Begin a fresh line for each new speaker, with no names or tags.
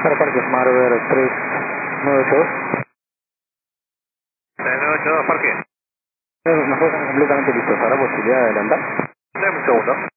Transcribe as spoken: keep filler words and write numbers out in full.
Para Parque Marver tres nueve ocho dos.
tres nueve ocho dos, ¿por qué?
Nosotros estamos completamente listos. ¿Habrá posibilidad de adelantar?
Dame un segundo.